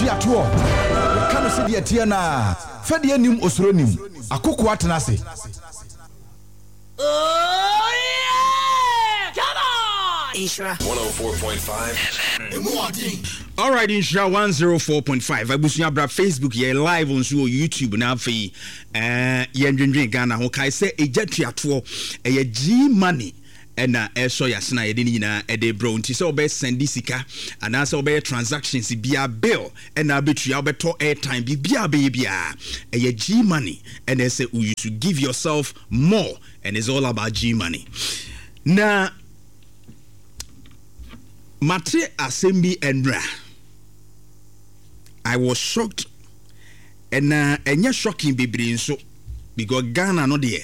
tuato ka no se de tie na fa de anim osoro nim akoko atenase. Oh yeah, come on. Ishra 104.5. All right, Ishra 104.5. Abusunya bra Facebook ye live on so YouTube na afi ye ndwendwen Ghana ho kai se ejatuato ye G money ena eso yasena ye de nyina e de bro nti se obey send sika ana se obey transactions bia bill ena betua obeto airtime bia bia ye G money and say you should give yourself more, and it's all about G money. Na Mate Assembly Endra, I was shocked, and you're shocking baby so because Ghana no there.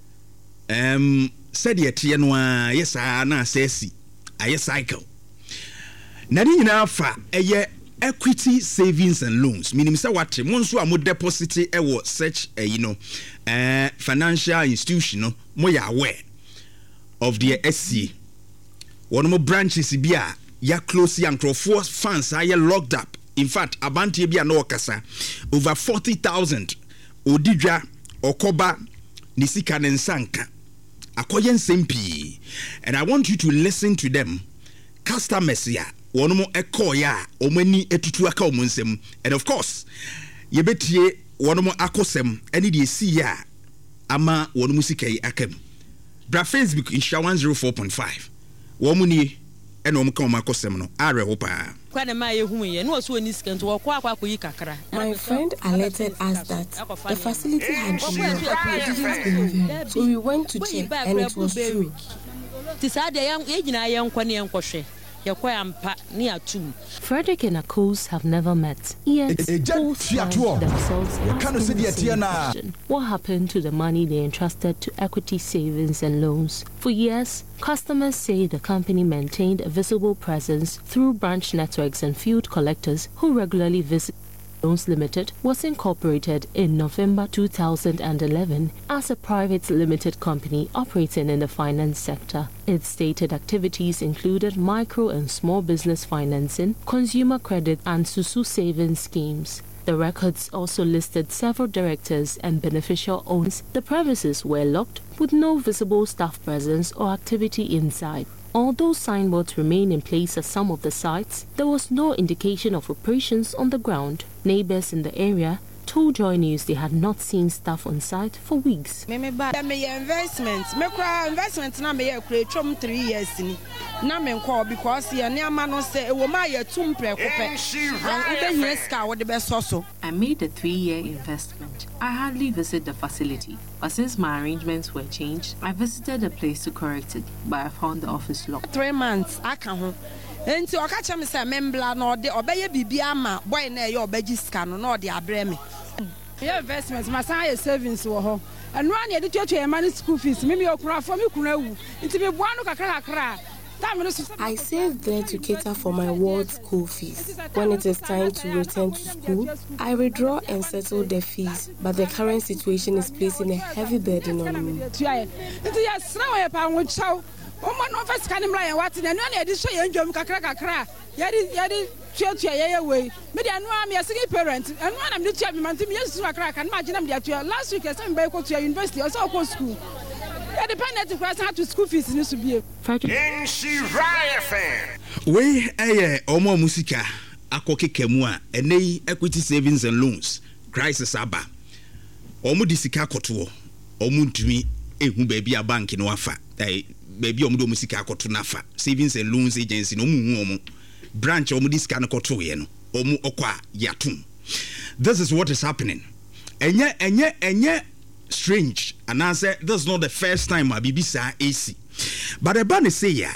Said ye tianwa yes I na sesi aye cycle. Nani na fa eye equity savings and loans. Meaning say what monso amo deposit e wo such financial institution no mo ya aware of the SC. One more branches bia ya close yankrofo funds are locked up. In fact, Abanti bia no kasa over 40,000 odidwa okoba nisika nensanka akoyen sempi. And I want you to listen to them. Customers ya one more eko ya omani etutu aka omunsem. And of course, yebetie one more akosem any de see ya ama one musika yi akem. Bra Facebook in Sha 104.5. Womuni and omkoma akosem no are hopa. My friend alerted us that the facility had been moved, so we went to check and it was true. Frederick and Akos have never met, yet both find themselves asking the same question. What happened to the money they entrusted to Equity Savings and Loans? For years, customers say the company maintained a visible presence through branch networks and field collectors who regularly visit. Loans Limited was incorporated in November 2011 as a private limited company operating in the finance sector. Its stated activities included micro and small business financing, consumer credit, and Susu savings schemes. The records also listed several directors and beneficial owners. The premises were locked with no visible staff presence or activity inside. Although signboards remain in place at some of the sites, there was no indication of operations on the ground. Neighbors in the area told Joy News they had not seen staff on site for weeks. Investments na me create 3 years ni na me call because ya neama no say e wo ma ya tum prekope I made a 3-year investment. I hardly visit the facility, but since my arrangements were changed, I visited the place to correct it, but I found the office locked. 3 months aka ho enti okacha me say membla no de obeye bibia ma boy na ye obeji scan no de abre me. Yeah, investments my say savings wo ho and one ye de tuatu money school fees me okura for me kuna wu enti me bua no kakra. I saved there to cater for my ward's school fees. When it is time to return to school, I withdraw and settle the fees, but the current situation is placing a heavy burden on me. To school fees in Subia. We omo musika akoke kemua enei Equity Savings and Loans crisis aba omo disika koto omo ntumi ehu baby a bank no afa baby omo do musika koto nafa Savings and Loans Agency no mu omo branch omo disika no koto ye no omo okwa yatum. This is what is happening. Enye strange, and I said this is not the first time I be AC. But the ban say ya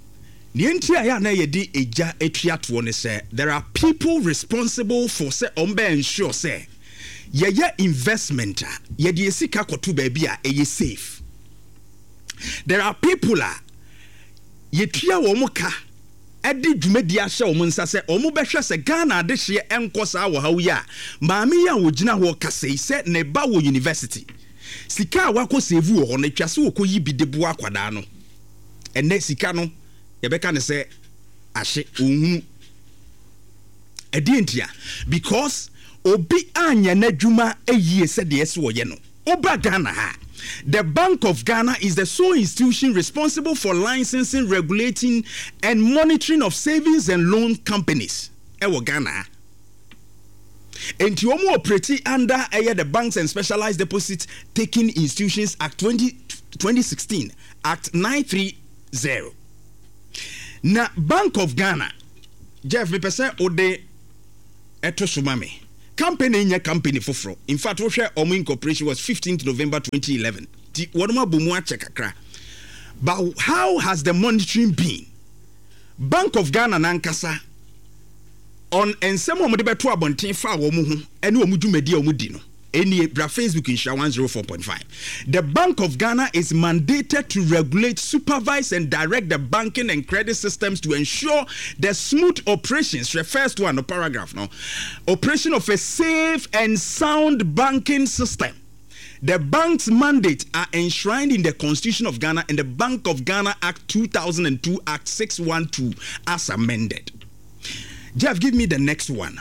there are people responsible for say ensure say investment ye sika kotu baby a safe. There are people ye tia womuka edi dwumadi ahye omunsa se omubehwe se Ghana de hye enkosa wo hawo ya maami ya wogina ho kasei se ne ba wo university sika wako save wo no twase wo koyi bidebo akwada no ene sika no ye beka ne se ahye ohunu Edientia because obi anya na dwuma eyie se de ese woye no. Oba Ghana ha. The Bank of Ghana is the sole institution responsible for licensing, regulating, and monitoring of savings and loan companies. Ewo Ghana. And you operate under the Banks and Specialized Deposit Taking Institutions Act 2016, Act 930. Now, Bank of Ghana, Jeff, me pese ode eto sumame. Company in your company for fro. In fact, Osha Omo Incorporation was 15th November 2011. Ti wadoma bumwa chekakra. But how has the monitoring been? Bank of Ghana nankasa on ensem omo de beto abonten fa wo mu ho ene omo dwumadi omo di no. Eni bra Facebook in 104.5. The Bank of Ghana is mandated to regulate, supervise, and direct the banking and credit systems to ensure the smooth operations. Refers to an paragraph now. Operation of a safe and sound banking system. The bank's mandate are enshrined in the Constitution of Ghana and the Bank of Ghana Act 2002, Act 612, as amended. Jeff, give me the next one.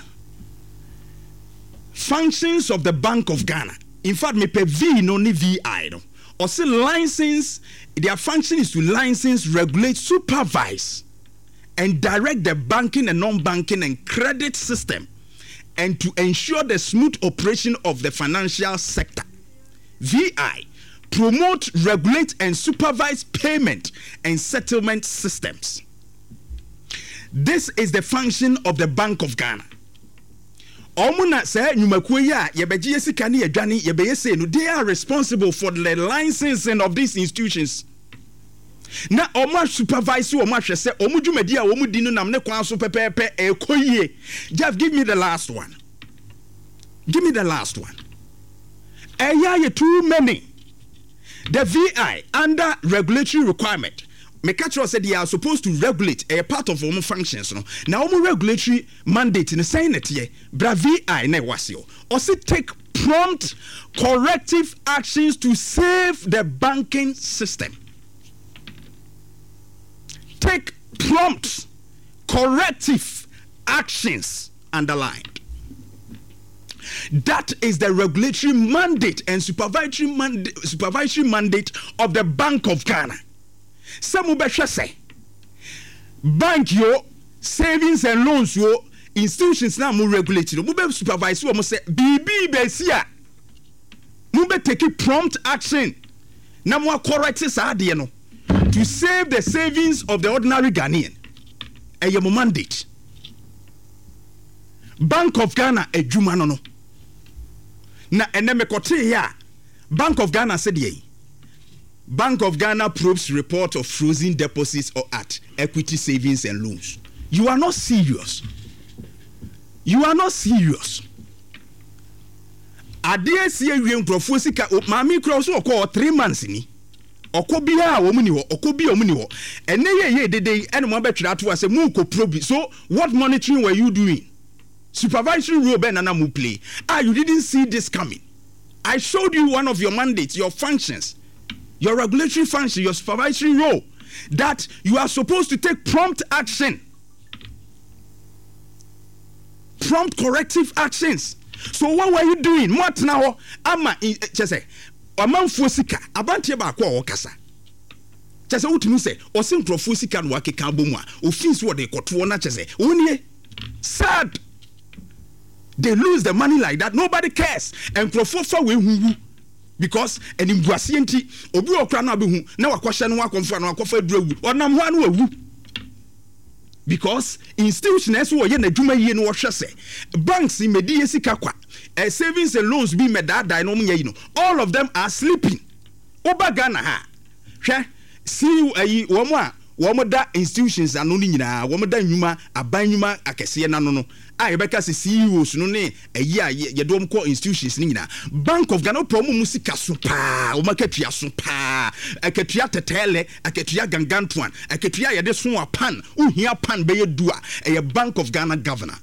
Functions of the Bank of Ghana. In fact, me pay V no ni VI no. Or say license, their function is to license, regulate, supervise, and direct the banking and non-banking and credit system, and to ensure the smooth operation of the financial sector. VI, promote, regulate, and supervise payment and settlement systems. This is the function of the Bank of Ghana. Omuna say nyumakuo ya yebeji yesika ne yadwane yebeyese no, they are responsible for the licensing of these institutions. Na omo supervise omo hwese omo dwumadi a omo di no nam ne kwan so pepepe ekoyie. Just give me the last one. Give me the last one. Eya too many. The VI under regulatory requirement. Mekatro said they are supposed to regulate a part of our functions. No, now our regulatory mandate in the saying that ye bravi ne wasio. Also take prompt corrective actions to save the banking system. Take prompt corrective actions, underlined. That is the regulatory mandate and supervisory mandate of the Bank of Ghana. Some say bank yo savings and loans yo institutions now more regulated. Mube supervise you say BB besia. Mube take prompt action. Na mo correct say no to save the savings of the ordinary Ghanaian. Eye mo mandate. Bank of Ghana ejuma no. Na ene me kote ya Bank of Ghana said ye. Bank of Ghana probes report of frozen deposits or at equity savings and loans. You are not serious. You are not serious. Ade sie wi nkrofo sika maami kro so okọ 3 months ni. Okọ bia wo mu ni ho, okọ bia wo mu ni ho. Ene ye dede ene mo betwira to ase mu ko probe. So what monitoring were you doing? Supervisory role ben na mu play. You didn't see this coming. I showed you one of your mandates, your functions. Your regulatory function, your supervisory role, that you are supposed to take prompt action. Prompt corrective actions. So what were you doing? What now? Ama just say, amanfo sika, abantie ba kwa okasa. Just say utumi say, osinkrofo sika no wakeka bomu a, ofins wo de koto na chese. Onie sad. They lose the money like that. Nobody cares. And krofo we hu. Because and in Guasienti, Obu Okrana Bihu, now a question wa confirm or coffee drew or nam one wu. Because institutions who are yen a Juma yen or chasse, banks in Mediasi Kakwa, savings and loans be made that dinomino. All of them are sleeping. Obagana ha. See you a woman. Womoda institutions are no nyina womoda nyuma abanyuma akese na no beka se CEOs no ne yedom ko institutions ni nyina. Bank of Ghana promo musika so pa o makatua so pa akatua tetele akatua gangantoan akatua yede so apan uhia pan be yedua Bank of Ghana governor.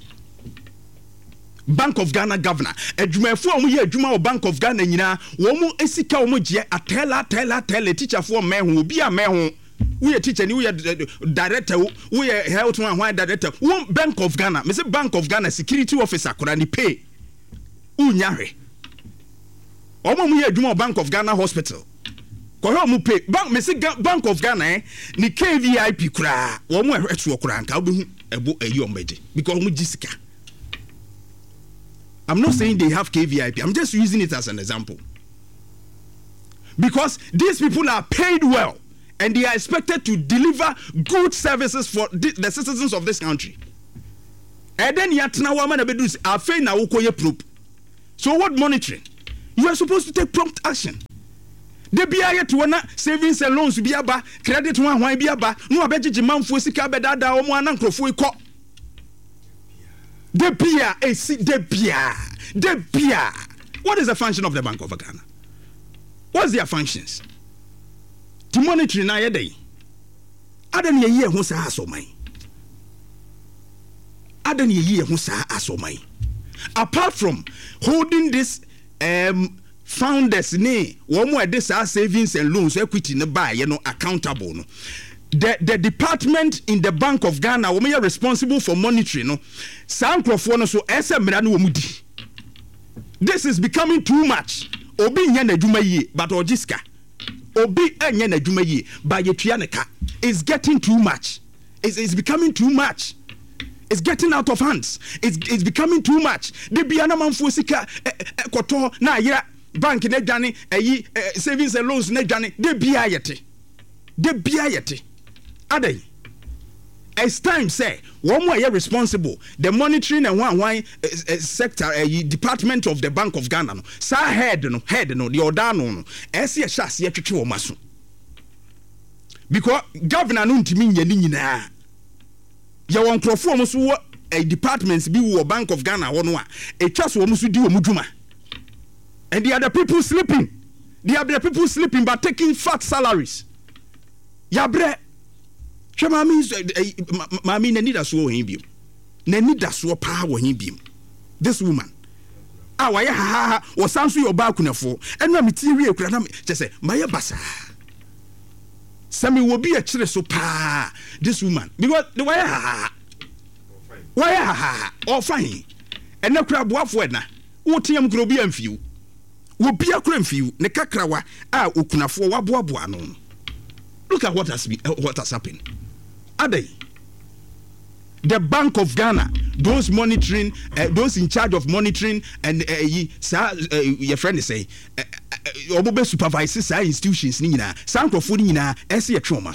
Bank of Ghana governor adwumafo omo ye adwuma o Bank of Ghana nyina wo mu esika omo je atela tele teacher fo mehu obi a mehu we teacher, we director, we health one director. One Bank of Ghana, me say Bank of Ghana security officer kurani pay. Unyare. Omo mu ye adwuma Bank of Ghana hospital. Ko he mu pay. Bank me say Bank of Ghana ni KVIP kura. Wo mu ehwetu kura nka obehu ebo ayi omede because mu gisika. I'm not saying they have KVIP. I'm just using it as an example. Because these people are paid well and they are expected to deliver good services for the citizens of this country. And then yatna woman abedus afe na ukoye proof. So what monitoring? You are supposed to take prompt action. The BIA to wana savings and loans bi aba, credit one bi aba, no abeji manfo sika bedada omo anankrofo ikọ. The BIA. What is the function of the Bank of Ghana? What's their functions? To monitor na yede. Adan ye ye ho sa asomai. Adan ye ye ho sa asomai. Apart from holding this founders ne wo mo ede sa savings and loans equity ne buy you know accountable no. The department in the Bank of Ghana wo are responsible for monitoring no. Sa nkrofo no so ese mra no wo mudi. This is becoming too much. Obi nya na adwuma yie but ogiska. Obi anya na adwuma yie ba yetua ne ka. It's getting too much. It's becoming too much. It's getting out of hands. It's becoming too much. De bia na manfo sika koto na ayira bank na dwane ayi savings and loans na dwane de bia yete. De bia yete. Adai. It's time say one more responsible the monitoring and one sector department of the Bank of Ghana no sa head no the odano no ese ya sha se twetwe wo maso because governor no ntimi nya ni nyina ya won krofo mo so departments bi wo Bank of Ghana wo no a etwa so mo so di wo mudwuma and the other people sleeping but taking fat salaries ya bre Mami na need so hin biom. Na need so pa wo hin biom. This woman. Why ha o sanso your ba kunafo. Enu amiti wie kura na say maye basa. Sami wo bi a kire so pa this woman. Because the why ha. Or fine. Enu kura boafo na. Wo tiam kura bi amfiu. Wo bi akura amfiu ne kakrawa a okunafo wa boaboa no. Look at what has happened. Adai, the Bank of Ghana, those monitoring, those in charge of monitoring, and your friend is say, obobe supervises institutions nina, sankrofo nina, ese trauma.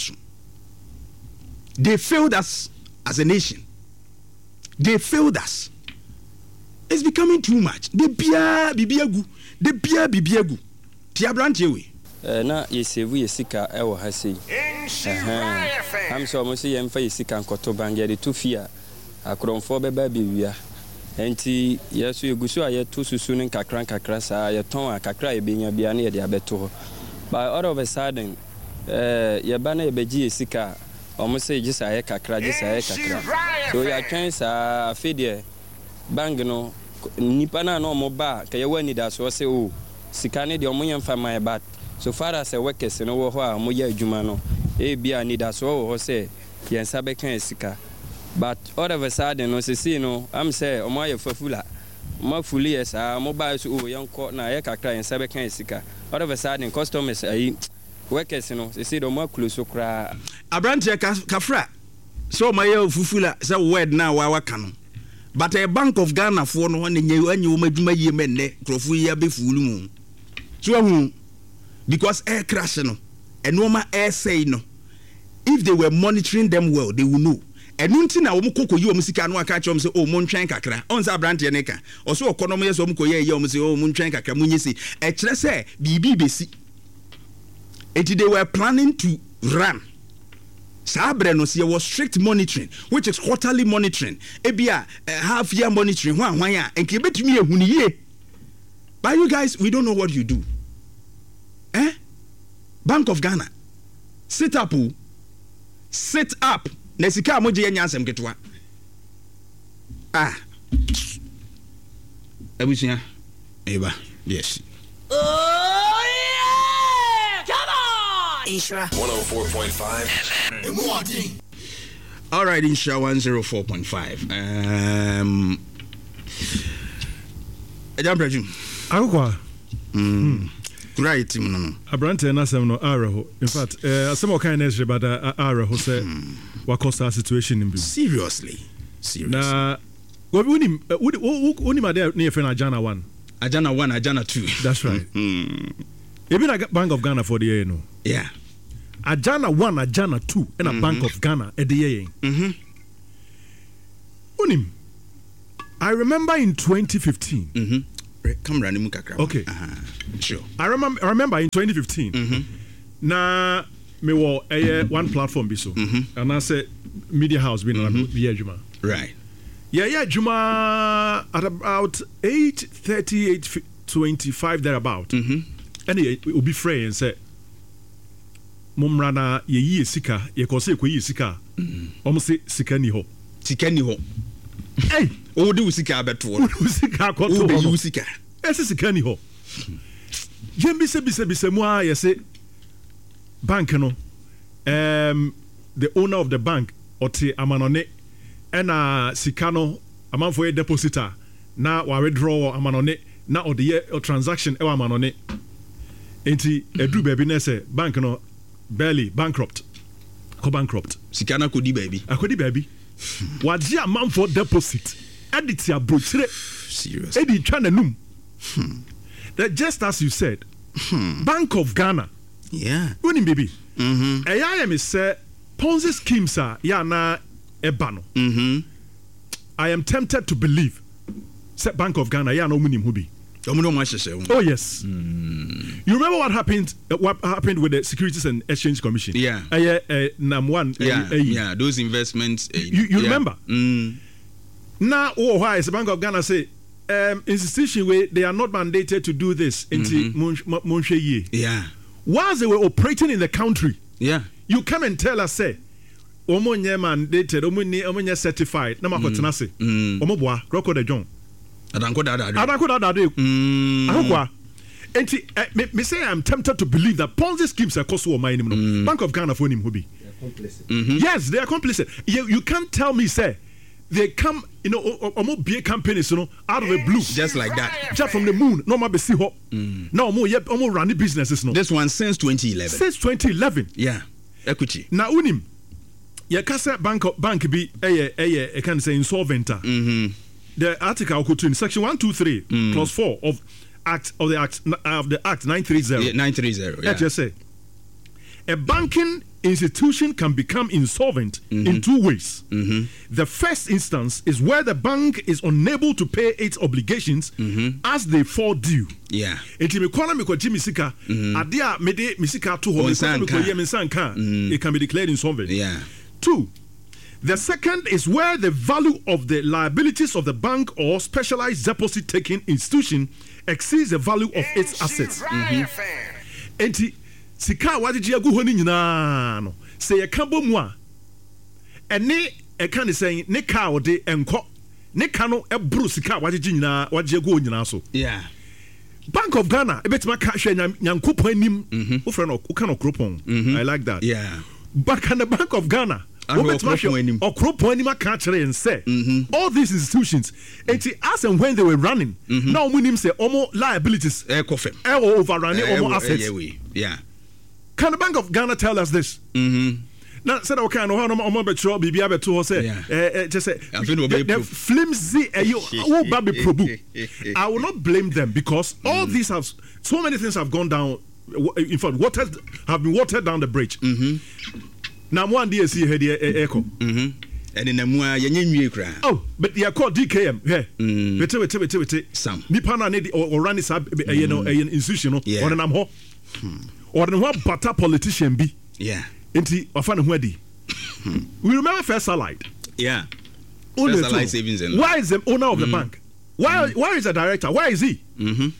They failed us as a nation. They failed us. It's becoming too much. The bia bibiagu. Tiabrantewe. Na yesevu yesika ewo hasi am so mo se yemfa yesika nkoto bange de tufia akromfo beba bewia enti yeso yegusu aye to susu ne kakra saa ye ton akakra ye benya bia na ye de abeto by all of a sudden ye ba na ye beji yesika omo se gisa aye kakra so ya twen saa afede bang no nipa na no mo ba ka ye wani da so se o sika ne de omo yemfa my bat. So far as a workers no wo ho a mo ya adwuma no e bia need aso wo say yen sabe kan sika but all of a sudden no se no am say omo ya fafula mo fuli yes mo ba so o yen ko na ye kakra yen sabe kan sika all of a sudden customers ayi workers no se do mo close kra abrantie kafra so mo ya fufula say word na wa ka but a Bank of Ghana for no ne anyi wo madwuma yie menne krofo ya be fulu mu so hu because air crash no and normal air say no if they were monitoring them well they will know and until na wo mkoko yi wo musika no aka chom say oh mo ntwen kakra on sa brand ye neka o so okonom ye so mko ye ye o say oh mo ntwen kakra mo nyesi e kire say bibi besi eti they were planning to run sabre no say was strict monitoring which is quarterly monitoring ebia half year monitoring hwan a enke betumi ehunu ye but you guys we don't know what you do. Bank of Ghana sit up na sika moje nya asem ketwa abusia eba yes oh yeah come on Insura 104.5 FM. All right, Insura 104.5. Akwa. Right, team no. Abrante na sem no araho. In fact, some kind of but araho say what cause our situation in Seriously. Na what uni ma there near friend Ajana 1. Ajana 1, Ajana 2. That's right. Even a Bank of Ghana for the year no. Yeah. Ajana 1, Ajana 2 and a Bank of Ghana at the year. Unim. I remember in 2015. Come run mukakra. Okay. Sure. I remember in 2015. Na me wo one platform bi so. And I said media house bi na be adwuma. Right. Yeah, Juma at about 8:30, 8:25 thereabout. And it will be free and say, Mumrana ye sika, ye kose ko ye sika. Almost say sika ni ho. Sika ni ho. Hey, o de sika beto. O sika ko to. O de sika. Ese sika ni ho. Jembi se mo a ye say bank no. The owner of the bank oti amanone ena sika no amanfo ye depositor na wa withdraw amanone na o de transaction e wa amanone. Enti edu baby na say bank no barely bankrupt. Ko bankrupt. Sika na kodi baby. Akodi baby. Waji amanfo deposit. Edit ya brochure. Serious. Edit twa nanum. That just as you said. Bank of Ghana. Yeah. Uni baby. Eya me say Ponzi schemes are ya na eba no. I am tempted to believe say Bank of Ghana ya no munim hu bi. Oh yes. You remember what happened with the Securities and Exchange Commission? Yeah. NAM1. Yeah, those investments. You remember? Now, why is the Bank of Ghana say institution where they are not mandated to do this into Monsheye? Yeah. Whilst they were operating in the country, yeah, you come and tell us say omo nye mandated, omo nye certified, na makotena se. Omo boa, record the John. Adanko dada. Ahokwa. Enti me say I'm tempted to believe that Ponzi schemes are cost my name no. Bank of Ghana for him who be. Yes, they are complicit. You can't tell me say they come, almost big companies, out of the blue, just like that, just from the moon. No more be see hop. No more running businesses. No, this one since 2011. Since 2011. Yeah, equity. Now unim, ya kasa bank be a can say insolvent. The article could in section 123 clause 4 of the act 930. Yeah, 930. Yeah. Just say a banking institution can become insolvent in two ways. The first instance is where the bank is unable to pay its obligations as they fall due. Yeah. It can be declared insolvent. Yeah. 2. The second is where the value of the liabilities of the bank or specialized deposit taking institution exceeds the value of its assets. Enti sika wadiji agu ho ni nyina no se ye ka bomu a ene e ka ne sen ne ka ode enko ne ka no e bro sika wadiji nyina wadiji agu nyina so. Yeah. Bank of Ghana e betima ka hwe nyankopon anim wo frɛ no wo ka no kropon. I like that. Yeah. But can the Bank of Ghana all these institutions, as and when they were running, now we say almost liabilities, overrunning almost assets. Yeah. Can the Bank of Ghana tell us this? Now said okay, no one but sure be able to say just say the flimsy baby probu. I will not blame them because all these have so many things have gone down. In fact, have been watered down the bridge. Now one day see here the echo. And in the mua yenye kra. Oh, but they are called DKM. Yeah. Wait. Some. Nipa na need or run this institution or an amho. Or an one butter politician be. Yeah. Enti ofan ho adi. We remember First Allied. Yeah. First Allied Savings and why is the owner of the bank? Why is the director? Why is he?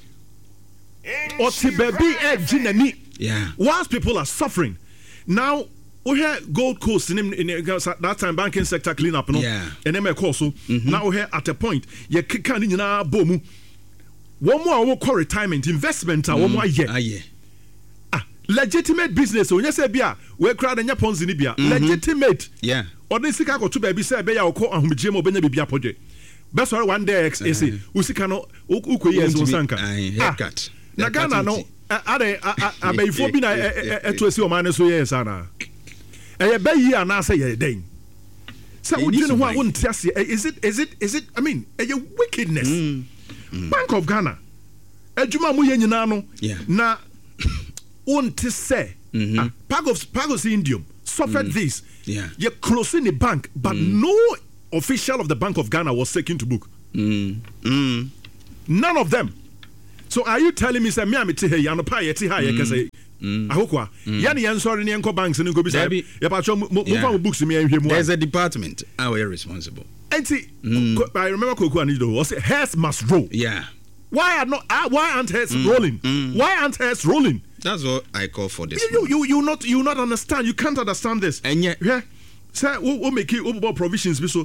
Or baby jinani. Yeah. Whilst people are suffering. Now we had Gold Coast in that time banking sector clean up, no? Yeah. And then also now we at a point you can't bomu. One more call retirement investment one more year. legitimate business o nya say bia we kra na nya ponzi ni bia legitimate odi sika ko to baby say be ya ko ahomgye mo benya bibia project be sorry one day say usika no ukoyi enso sanka haircut na Ghana no abayifo bi na eto esi o man so yes ana e be yi ana say ye den say udwene ho a wonte ase is it I mean a wickedness Bank of Ghana adwuma mu ye nyina no na wonte say Pagos Indium suffered this you're closing the bank but no official of the Bank of Ghana was taken to book none of them. So are you telling me say me amete hey anopa ye ti ha ye kase ahokwa ya ne yansori ne enko banks ne go bi say ye pa cho mo books me ahwe mu. There's a department how are responsible. Enti I remember Koku Anido was say heads must roll. Why aren't heads rolling? Why aren't heads rolling? That's what I call for this. You not understand. You can't understand this. And yet say we make it provisions so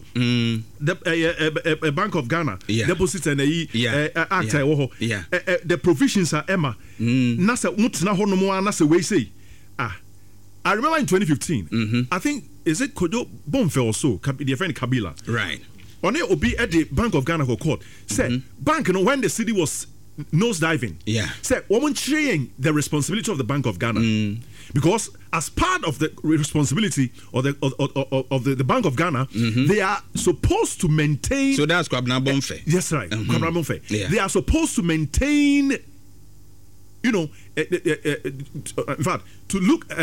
the Bank of Ghana deposits and act the provisions are Emma na say mutna ho no mo na say we say I remember in 2015 I think is it Kojo Bonfe or so the friend Kabila right on it obi at the Bank of Ghana court say bank when the city was nose diving say woman sharing the responsibility of the Bank of Ghana because as part of the responsibility of the Bank of Ghana they are supposed to maintain. So that's Kwabena Bonfe. Yes, right. Kwabena Bonfe. They are supposed to maintain, you know, in fact to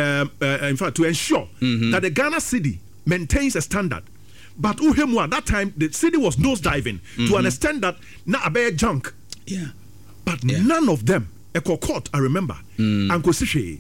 ensure that the Ghana city maintains a standard. But Uhemu at that time the city was nose diving to an extent that na abe junk. But none of them Eko court I remember and Kosishe.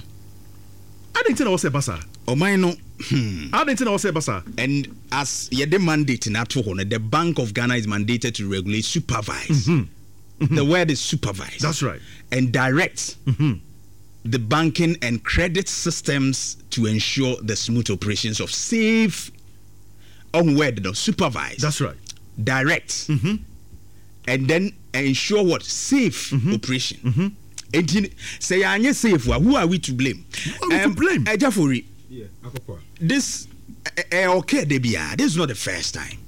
I didn't know what's a basa. Oh, my no. I didn't know what's a basa. And as you the mandate in Atuhone, the Bank of Ghana is mandated to regulate, supervise. The word is supervise. That's right. And direct the banking and credit systems to ensure the smooth operations of safe. On word, no, supervise. That's right. Direct. And then ensure what? Safe operation. Say anye safe who are we to blame? Ejafori. This okay debia. This is not the first time.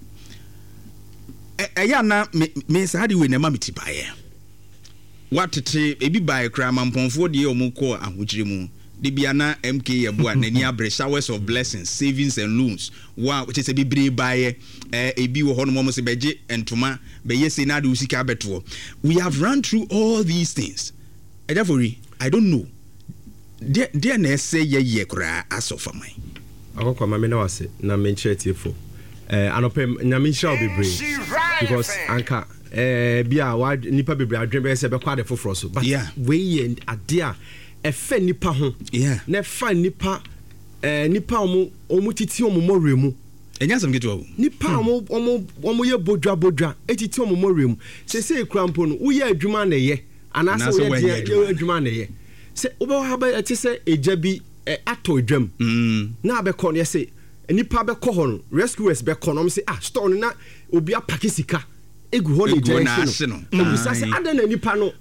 Na me say hadi we na mamiti baye. What te ebi baye kra mamponfo de omuko ahujire mu. Debia na MK yebo anani abre showers of blessings, savings and loans. Wow, which is a bibre baye ebi wo hono mo se beje entoma be yesi na de usika beto. We have run through all these things. I don't know. Dear na say ye kura aso for mine. Akokwa mame na wase na menche tiefo. Anopem nyame sha obebre because anka bia wa nipa bebre adwen be se be kwa de foforo so but we ye ade a efe nipa ho na fa nipa nipa omu titi omu moremu enya sam getu nipa omu ye bodwa etiti omu moremu se krampo no wo ye adwuma na ye anase wo ye adwuma na ye se obo ha ba eti se eja bi ato adwam na abekọ no se nipa bekọ ho no rescuers bekọ no se store na obi apake sika egu holiday no obisa se adana nipa no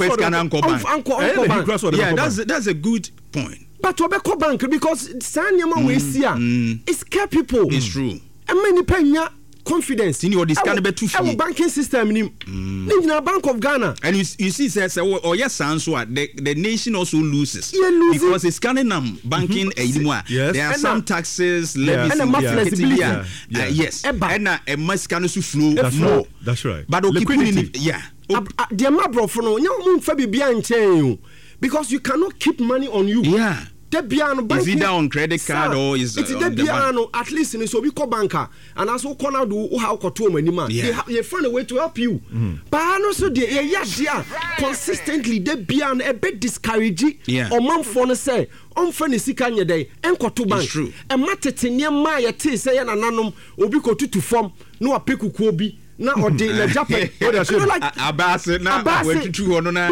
that's a good point but obekọ bank because sanyama we see it scare people. It's true. And many penya confidence in your scan betu our banking system ni Bank of Ghana. And you see says or yes so the nation also loses because it's scanning banking anymore. There are some taxes levies and flexibility. Yes and a must can also flow. That's right. But liquidity the mabro for no nyam fa bibia nchen because you cannot keep money on you. Is either on credit card or is it's the piano at least in so we call banker and also corner do how to manima they find a way to help you but also the consistently the piano a bit discouraging or mom for say on funny sikanya day enko to bank and matete nyama ya te say na nanom obi ko tutu form no apekuku obi na ode na Japan abase na wetutu hono na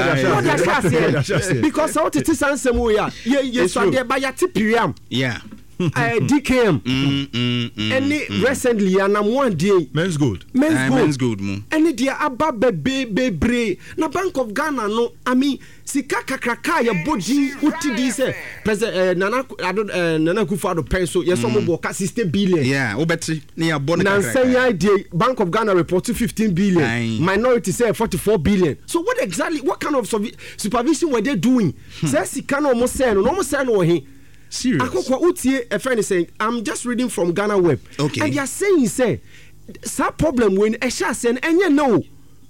because what it is ansem we ye so dey ba ya tipiriam DKM. Any recently and I'm one day. Men's Gold. Men's Gold. Any dia aba be. Na Bank of Ghana no. I mean, sika kakraka ya boji uti di say President Nana Akufo-Addo pencil yes some go 60 billion. Yeah, obeti na ya bon kakraka. Bank of Ghana reported 15 billion. Aye. Minority say 44 billion. So what kind of supervision were they doing? Say sika no almost say no he. Serious. Akokwa utie a friend is saying I'm just reading from Ghana Web. Okay. And they are saying say that problem when Esha said and you know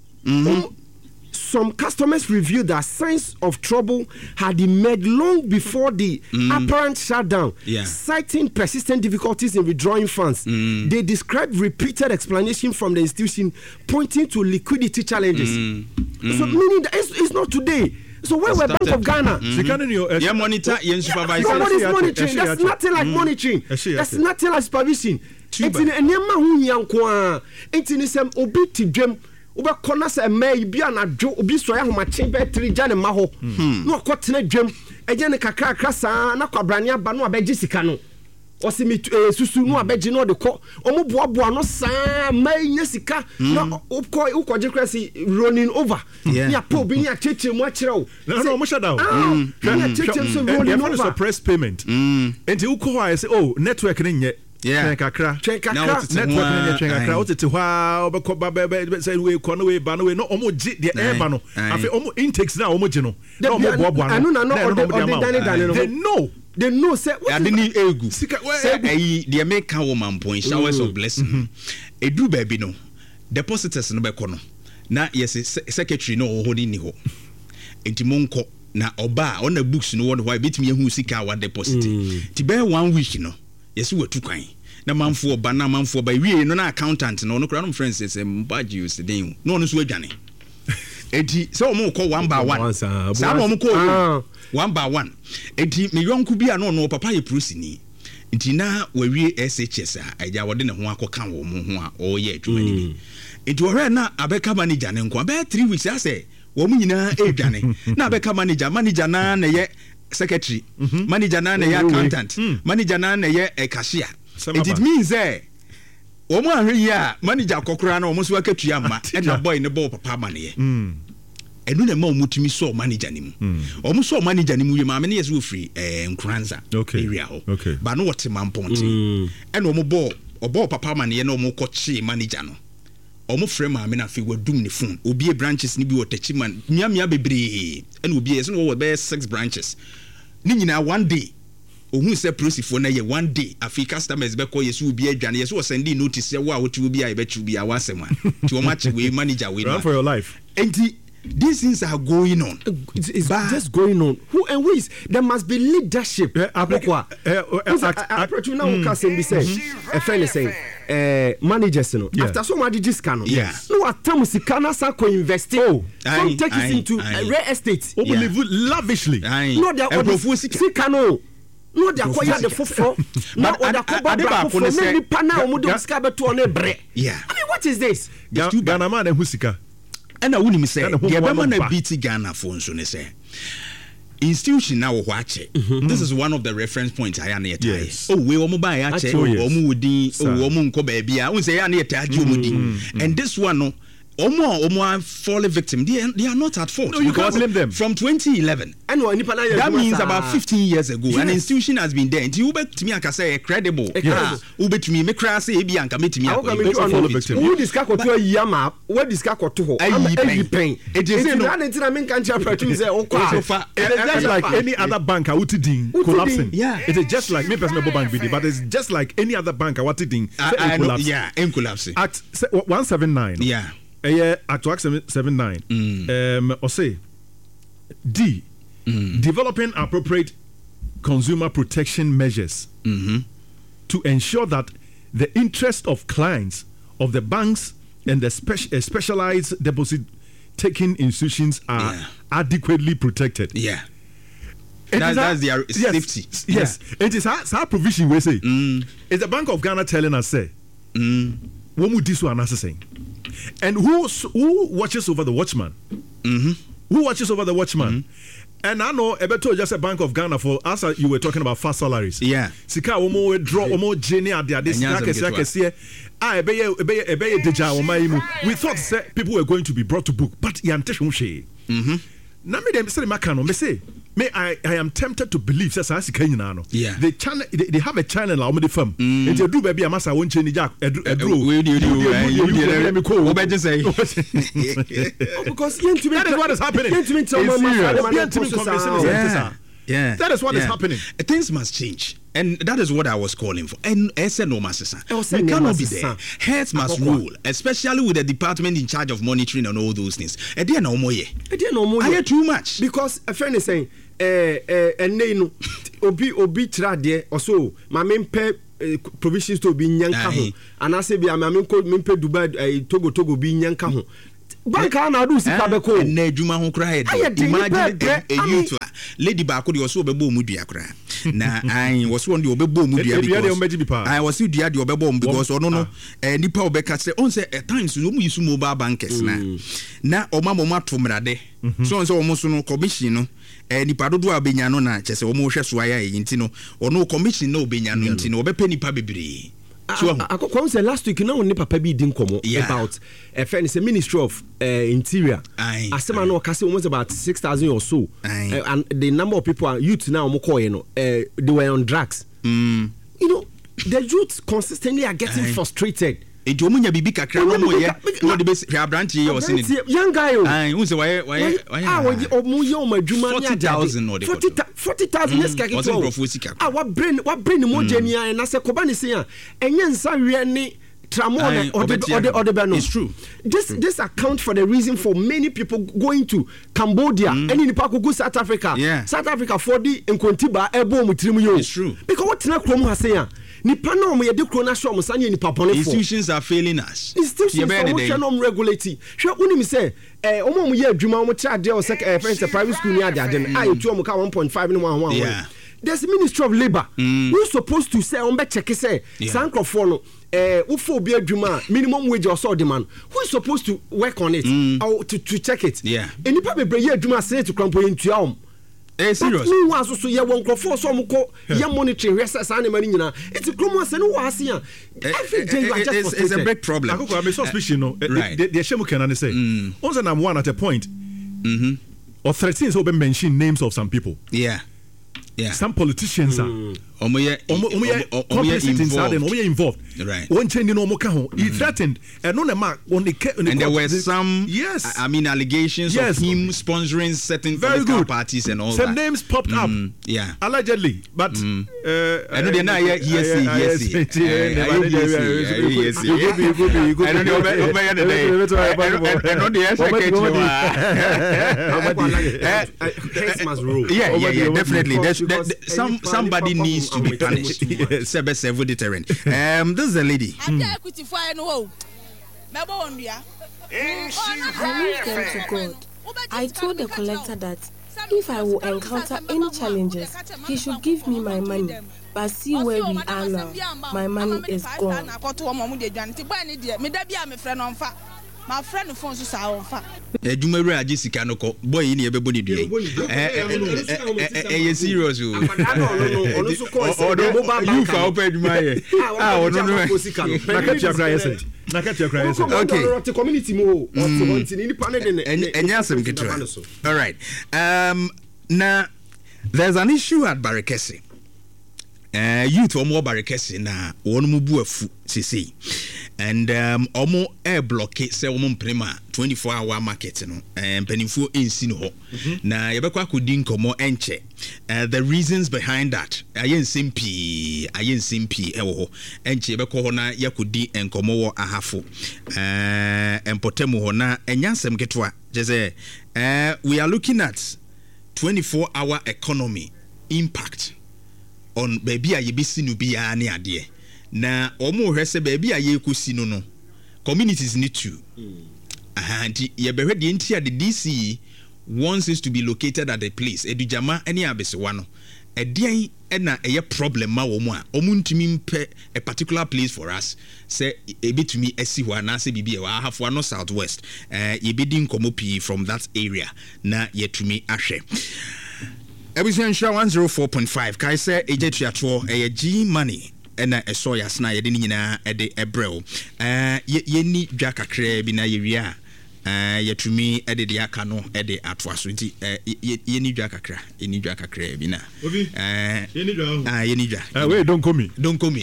some customers reviewed that signs of trouble had emerged long before the apparent shutdown, citing persistent difficulties in withdrawing funds. They described repeated explanation from the institution pointing to liquidity challenges. So meaning that it's not today. So where were Bank of Ghana? You monitor, you supervise. Somebody's monitoring. That's nothing like monitoring. That's nothing like supervision. It's in a nema hu yankwa. It's in some obiti dream. Uba kona se me bi anadwo obi soya homache be 3 jane ma ho no akotena dwam eje ne kakra krasa na kwabrane aba no abeji sika no osimi susu no abeji no de ko omoboaboa no saa mai nya sika na ukoje krasi running over ya po bi nya cheche mu akire o no mo shut down na cheche so running over suppress payment enti uko ha say oh network ne nye Chenkakra. Network what it wa obekọ say we kono we ba no we no omo gi the air ba no afi omo intakes na omo gi no na omo boabo no they know say what adini egu say the American woman point showers of blessing edu baby no depositors no be kono na yes secretary no hodi ni ho enti monko na oba on the books no why bitimi ehu sika wa deposit ti be 1 week no yes we tu kwan na manfo ba wie no na accountant no kura no friends say mbaji you sidin no no so adwane enti say o mo ko 1 by 1 say mo ko 1 by 1 enti me yonku bia no papa ye prosini enti na wawie SHS a aja wode ne ho akoka wo mo ho a o ye adwuma ni enti wo hwe na abeka manager ne nko ba 3 weeks ase wo mu nyina adwane na abeka manager na na ye secretary manager na ye accountant manager na ye cashier it means say o mo ahwe yi a manager kokora na o mo so akatua amma e na boy ne bo papa ma ne ye enu na ma o mutumi so manager ni mu o mo so manager ni mu ye ma me ne ye so free Nkranza area ho ba no wote mamponti e na o mo bo papa ma ne ye na o mo kochi manager no o mo frame ma me na fi wadum ne phone obi branches ni bi wotachi man miamia bebre e na obi ye so no wo be 6 branches ni nyina one day ohun se prosifo na ye one day afi customers be call yesu obi adwane yesu o send notice wo a wotu obi a be chu bi a wasema ti o match we manager we run for your life enti these things are going on. It's just going on. Who and who is? There must be leadership. A friend is saying, managers, after so much discount, no attempt to Sikana Sako invest. Some take it into real estate. Live lavishly. No, they are Sikano. No, they acquire the fofo. No, they acquire the pana omudo to on a bre. Yeah. I mean, what is this? Ghana man and Husika. And I wouldn't say, the BT Ghana phone soon say. Institution now watch it. This is one of the reference points I am at. Oh, we will buy a check, or Moody, or Womunko baby. I won't say I need to add you. And this one, no. Omo fall victim. They are not at fault. No, you can't blame them. From 2011, that means about 15 years ago, an institution has been there. Until Ube to me, I can say credible. Ube to me, me crass a bianca me to me. Follow victim. Who discuss what you yama? What discuss what to hold? I pain. It is not until I mean can't say okay. It is just like any other bank I would ding collapsing. Yeah, it is just like me personal bank BD, but it's just like any other bank I want to ding. Yeah, collapsing at 179. Yeah. At 79 or say D developing appropriate consumer protection measures to ensure that the interest of clients of the banks and the specialized deposit taking institutions are adequately protected. Yeah. That's their safety. Yes. It is our provision we say. It's the Bank of Ghana telling us say what would this one saying? And who watches over the watchman? Who watches over the watchman? And I know Ebeto just a Bank of Ghana for as you were talking about fast salaries. Yeah. Sika omo withdraw omo jeni ade this sika. We thought people were going to be brought to book, but yanteshun. Na me dem say makano me say I am tempted to believe say sika nyina no. Yeah. They have a channel la omo de fam. And you do baby amasa won cheni jack edro. Because that is what is happening. Yeah. That is what is happening. Things must change. And that is what I was calling for. And no Masasa. We cannot be there. Heads must rule, especially with the department in charge of monitoring and all those things. I hear too much. Because a friend is saying, and obi trade also, my main provisions to be nyanka, and I say, be a mammy called Mimpe Dubai, Togo be nyanka. Banka na do sika be ko na adwuma ho kra he imagine a youth lady ba ko de so obebo mu dua kra na I was one de obebo mu dua because I was dua de obebo because ono no nipa obeka say on say at times no mu use mobile bankers na omamoma to mrade so on say omo so no commission no nipa dodo abenya no na chese omo hwe so aya yinti no ono commission na obenya no nti no obepe nipa bebre. I last week, you know, Papa B didn't come about a friend is a Ministry of Interior. As someone know, almost about 6,000 or so, and the number of people are youth now. They were on drugs. You know, the youth consistently are getting frustrated. Young guy, 40,000. What brain more genius and as a Kobani say, and Yansa really Tramon or the Bano. It's true. This account for the reason for many people going to Cambodia and in Pakugu, South Africa. South Africa 40 and Contiba, Ebo Mutrimu. It's true. Because what's not Chrome has saying? Nipano me de krona show mo sanye nipa pone for. Institutions are failing us. Institutions are regulating. Hwe woni me say omo mo ye adwuma mo tra de o friends private school ni ade ade I to mo ka 1.5 no 1. Yeah. There's the Ministry of Labor. Who's supposed to say on be check say sankofo no ufo obi adwuma minimum wage or so demand. Who is supposed to work on it or to check it? Yeah. Enipa bebre ye adwuma say to crampo entua serious. But meanwhile, so you won't go for some monitoring research animal. It's a common sense. Every day you are just it's a big problem. I'm suspicious, no. The Shemu can say. Also, I'm one at a point. Or 13 so mention names of some people. Yeah. Some politicians are involved. Right. One change no more. He threatened and on the mark on the and there were some allegations of him sponsoring certain political parties and all some that. Names popped up. Yeah. Allegedly. But I know they're not yes. Yeah, definitely. Somebody needs to be punished. Several deterrent. This is a lady. I leave them to God. I told the collector that if I will encounter any challenges, he should give me my money. But see where we are now. My money is gone. My friend phone so sa fa edumere agisika no ko boy ni ebebo ni dua serious o ono so ko you fa open eduma ye ono no na ka tia kra yes okay community mo ni pa ne enyasem ketra. All right, now there's an issue at Barekese. Youth omo Barekese na wonu mu bu afu sisi. And omo air block say omo mprema 24-hour market no penifo ensi no ho na yebekwa kodi nkomo enche. The reasons behind that ayen simpi ewo ho enche yebekwa ho na yakodi enkomo wo ahafo empotemu ho na enyansem ketwa jese we are looking at 24-hour economy impact on baby a yebisi no bia ne ade na omo hwese baby a yekosi no communities need to and yebehwe de ntia the DC wants it to be located at a place edujama any abesewa no edian na eye problem ma wo mu a omo ntumi mpe a particular place for us say ebetumi esi ho na say bibia wa hafo no southwest yebedi nkomo pii from that area na yetumi ahwe Ebusian Shra 104.5. Kai say eje tuato G money. Ena eso yasna yede nyina ede ebrel. Yeni dwa kakra bi na yewia. Yetumi ede de aka no ede atoa so nti yeni dwa kakra bi na. Obi. Yeni dwa. Yeni dwa. Wait, don't call me. Don't call me.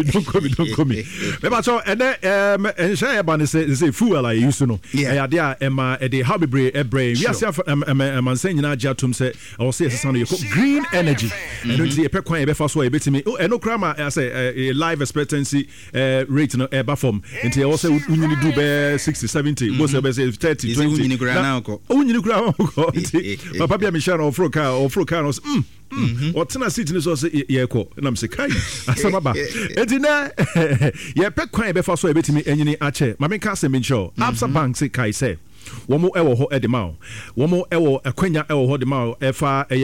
But so and share ban say fuel I used to know. Yeah, there Emma ede how be ebre. We are man saying nyina jatum say I say say you green energy. And don't see e pekwan e be fa so e betimi. Oh, no krama I say life expectancy rate no e ba form. Nti also we need do be 60 70. Most 30 20 unyini kura na ko papa bia me share ofro car no otena seat ni so say ye ko na me say kai asama ba enti na ye pe kwan be fa so e betimi enyini ache ma me ka se me show Absa Bank say kai say womo ewo ho edema womo ewo akwanya ewo ho de ma efa